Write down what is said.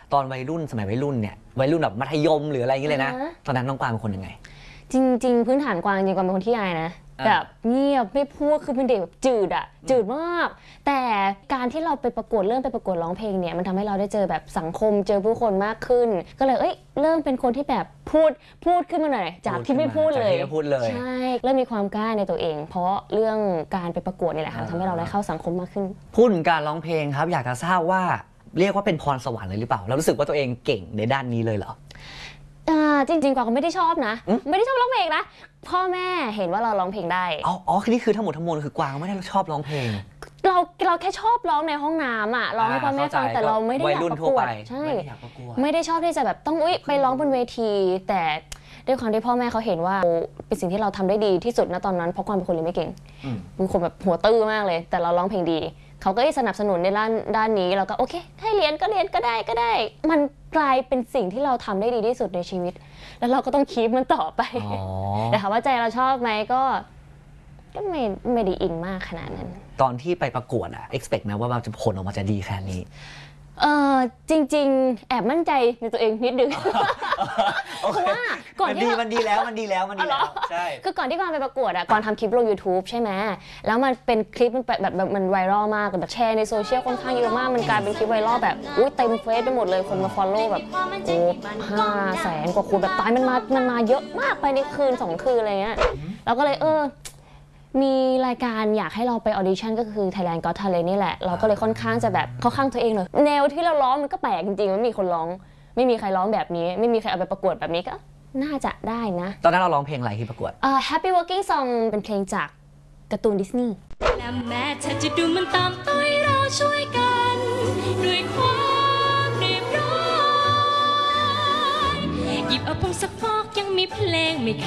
ตอนวัยรุ่นสมัยวัยรุ่นเนี่ยวัยรุ่นแบบมัธยมหรืออะไรอย่างเงี้ยเลยนะตอนนั้นน้องกวางเป็นคนยังไงจริงๆพื้นฐานกวางจริงกวางเป็นคนที่อายนะแบบเงียบไม่พูดคือเป็นเด็กแบบจืดมากแต่การที่เราไปประกวดเริ่มไปประกวดร้องเพลงเนี่ยมันทำให้เราได้เจอแบบสังคมเจอผู้คนมากขึ้นก็เลยเริ่มเป็นคนที่แบบพูดขึ้นมาหน่อยจากที่ไม่พูดเลยใช่เริ่มมีความกล้าในตัวเองเพราะเรื่องการไปประกวดนี่แหละค่ะทำให้เราได้เข้าสังคมมากขึ้นพูดถึงการร้องเพลงครับอยากจะทราบว่าเรียกว่าเป็นพรสวรรค์เลยหรือเปล่าเรารู้สึกว่าตัวเองเก่งในด้านนี้เลยเหรอจริงๆกวางก็ไม่ได้ชอบนะไม่ได้ชอบร้องเพลงนะพ่อแม่เห็นว่าเราร้องเพลงได้อ๋อคือนี่คือทั้งหมดทั้งมวลคือกวางไม่ได้ชอบร้องเพลงเราแค่ชอบร้องในห้องน้ำอ่ะร้องให้พ่อแม่ฟังแต่เราไม่ได้อยากประกวดใช่ไม่ได้ชอบที่จะแบบต้องไปร้องบนเวทีแต่ด้วยความที่พ่อแม่เขาเห็นว่าเป็นสิ่งที่เราทำได้ดีที่สุดณตอนนั้นเพราะความเป็นคนเรียนไม่เก่งเป็นคนแบบหัวตื้อมากเลยแต่เราร้องเพลงดีเขาก็สนับสนุนในด้านนี้เราก็โอเคให้เรียนก็ได้มันกลายเป็นสิ่งที่เราทำได้ดีที่สุดในชีวิตแล้วเราก็ต้องคีปมันต่อไปแต่ถามว่าใจเราชอบไหมก็ไม่ได้อินมากขนาดนั้นตอนที่ไปประกวดexpect ไหมว่ามันจะผลออกมาจะดีแค่นี้จริงๆแอบมั่นใจในตัวเองนิดนึงเพราะว่าก่อนที่มันดีแล้วใช่คือก่อนที่กวางไปประกวดก่อนทำคลิปลง YouTube ใช่ไหมแล้วมันเป็นคลิปแบบมันไวรัลมากแบบแชร์ในโซเชียลค่อนข้างเยอะมากมันกลายเป็นคลิปไวรัลแบบเต็มเฟซไปหมดเลยคนมา follow แบบ500,000 กว่าคนแบบตายมันมาเยอะมากไปในคืน2 คืนอะไรเงี้ยเราก็เลยมีรายการอยากให้เราไปออดิชั่นก็คือ Thailand Got Talent นี่แหละเราก็เลยค่อนข้างจะแบบเข้าข้างตัวเองเลยแนวที่เราร้องมันก็แปลกจริงๆไม่มีคนร้องไม่มีใครร้องแบบนี้ไม่มีใครเอาไปประกวดแบบนี้ก็น่าจะได้นะตอนนั้นเราร้องเพลงอะไรที่ประกวด Happy Working Song เป็นเพลงจากการ์ตูนดิสนีย์และแม้เธอจะดูมันตามต้อยเราช่วยกันด้วยความเรียบร้อยหยิบเอาพงศกยังมีเพลงไม่